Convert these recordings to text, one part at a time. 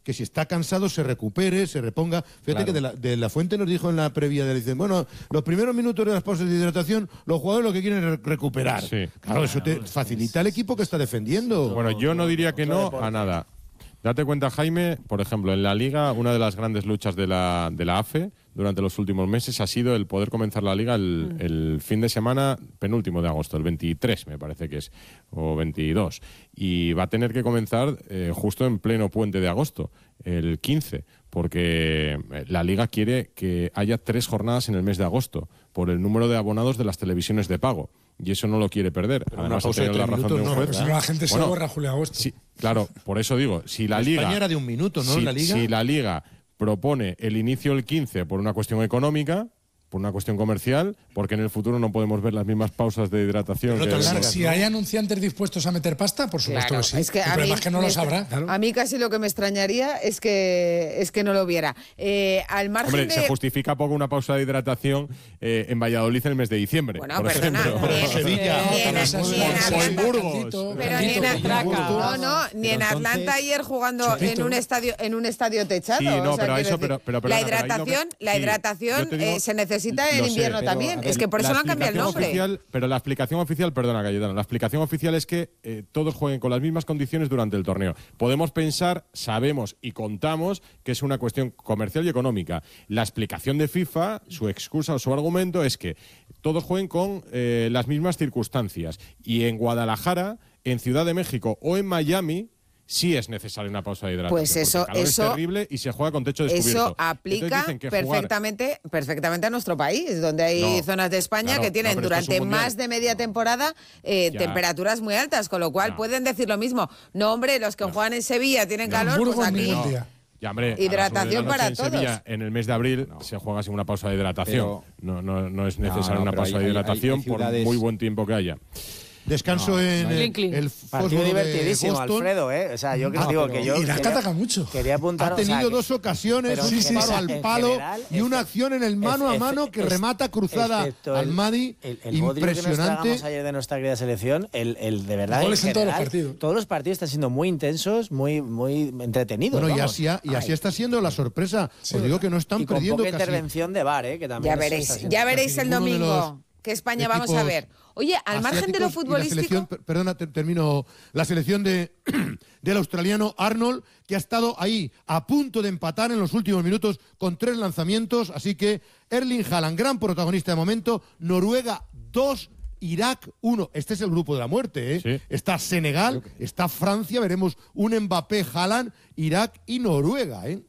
que si está cansado se recupere, se reponga. Fíjate que de la Fuente nos dijo en la previa de dicen, bueno, los primeros minutos de las pausas de hidratación, los jugadores lo que quieren es recuperar. Sí. Claro, eso te facilita al equipo que está defendiendo. Bueno, yo no diría que no a nada. Date cuenta, Jaime, por ejemplo, en la Liga, una de las grandes luchas de la AFE durante los últimos meses ha sido el poder comenzar la Liga el fin de semana penúltimo de agosto, el 23 me parece que es, o 22. Y va a tener que comenzar justo en pleno puente de agosto, el 15, porque la Liga quiere que haya 3 jornadas en el mes de agosto, por el número de abonados de las televisiones de pago. Y eso no lo quiere perder. Pero además, ha tenido la razón de un juez. Si no, la gente se borra julio-agosto. Sí, claro, por eso digo, si la Liga... España era de un minuto, ¿no? La Liga. Si la Liga propone el inicio el 15 por una cuestión económica, por una cuestión comercial, porque en el futuro no podemos ver las mismas pausas de hidratación. Si hay anunciantes dispuestos a meter pasta, por supuesto Claro, que sí. es que El problema es que no lo sabrá. A mí casi lo que me extrañaría es que no lo viera. Al margen Hombre, se justifica poco una pausa de hidratación en Valladolid en el mes de diciembre. Bueno, por perdona, ejemplo. Sevilla. O en Burgos. Pero ni en Atlanta ayer jugando en un estadio techado. Sí, no, o sea, pero quiero eso, decir, pero la hidratación se necesita en invierno también. Es que por eso no han cambiado el nombre. Pero la explicación oficial, perdona, Cayetano, la explicación oficial es que todos jueguen con las mismas condiciones durante el torneo. Podemos pensar, sabemos y contamos que es una cuestión comercial y económica. La explicación de FIFA, su excusa o su argumento es que todos jueguen con las mismas circunstancias. Y en Guadalajara, en Ciudad de México o en Miami sí es necesaria una pausa de hidratación. Pues eso es terrible y se juega con techo descubierto. Eso aplica perfectamente a nuestro país, donde hay zonas de España que tienen durante más de media temporada temperaturas muy altas, con lo cual pueden decir lo mismo. No, hombre, los que juegan en Sevilla tienen calor, pues aquí... Ya, hombre, hidratación para en todos. Sevilla, en el mes de abril se juega sin una pausa de hidratación. No es necesaria una pausa de hidratación por muy buen tiempo que haya. Descanso en el partido divertidísimo, Boston. Alfredo, ¿eh? O sea, yo que os digo que yo y la ataca mucho. Quería apuntar, ha tenido 2 ocasiones, un disparo al palo general, y una acción en el mano a mano que remata cruzada al Madi. El impresionante. Que nos tragamos ayer de nuestra querida selección, el de verdad, en general, todos los partidos están siendo muy intensos, muy entretenidos. Bueno, y así está siendo la sorpresa. Os digo que no están perdiendo con poca intervención de VAR, que también ya veréis el domingo qué España vamos a ver. Oye, al margen de lo futbolístico... Termino. La selección del australiano Arnold, que ha estado ahí a punto de empatar en los últimos minutos con 3 lanzamientos. Así que Erling Haaland, gran protagonista de momento. Noruega 2, Irak 1. Este es el grupo de la muerte, ¿eh? Sí. Está Senegal, está Francia. Veremos un Mbappé, Haaland, Irak y Noruega, ¿eh?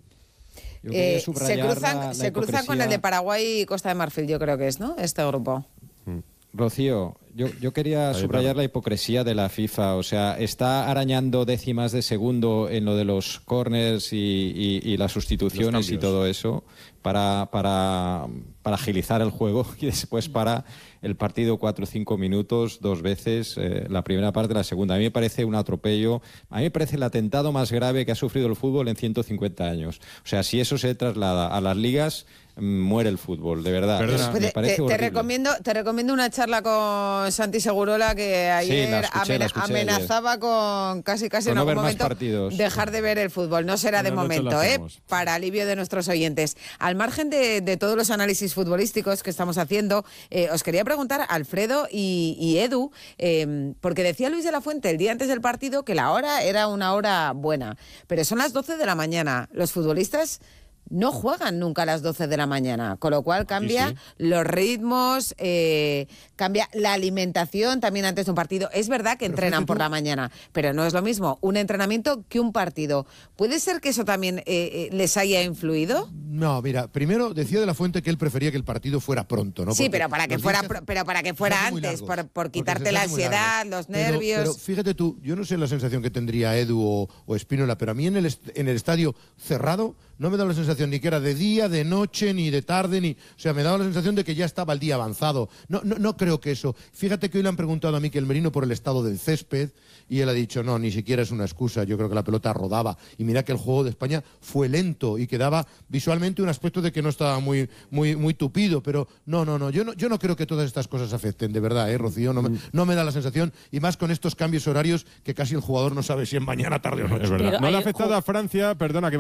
Se cruzan con el de Paraguay y Costa de Marfil, yo creo que es, ¿no? Este grupo. Rocío, yo quería subrayar la hipocresía de la FIFA. O sea, está arañando décimas de segundo en lo de los corners y las sustituciones y todo eso para agilizar el juego, y después para el partido 4 o 5 minutos 2 veces, la primera parte, la segunda. A mí me parece un atropello, a mí me parece el atentado más grave que ha sufrido el fútbol en 150 años. O sea, si eso se traslada a las ligas, muere el fútbol, de verdad. Me parece horrible. Te recomiendo una charla con Santi Segurola, que ayer amenazaba con casi en algún momento dejar de ver el fútbol. No será de momento, para alivio de nuestros oyentes. Al margen de todos los análisis futbolísticos que estamos haciendo, os quería preguntar, Alfredo y Edu, porque decía Luis de la Fuente el día antes del partido que la hora era una hora buena, pero son las 12 de la mañana. Los futbolistas no juegan nunca a las 12 de la mañana, con lo cual cambia los ritmos, cambia la alimentación también antes de un partido. Es verdad que entrenan por la mañana, pero no es lo mismo un entrenamiento que un partido. ¿Puede ser que eso también les haya influido? No, mira, primero decía de la Fuente que él prefería que el partido fuera pronto, ¿no? Sí, pero para que fuera antes, por quitarte la ansiedad, los nervios. Pero fíjate tú, yo no sé la sensación que tendría Edu o Espínola, pero a mí en el estadio cerrado no me da la sensación ni que era de día, de noche, ni de tarde, o sea, me daba la sensación de que ya estaba el día avanzado. No creo que eso. Fíjate que hoy le han preguntado a Mikel Merino por el estado del césped y él ha dicho, no, ni siquiera es una excusa, yo creo que la pelota rodaba. Y mira que el juego de España fue lento y que daba visualmente un aspecto de que no estaba muy tupido, pero no, yo no creo que todas estas cosas afecten, de verdad, Rocío, no me da la sensación, y más con estos cambios horarios que casi el jugador no sabe si es mañana, tarde o noche. Es verdad. No le ha afectado a Francia, perdona, que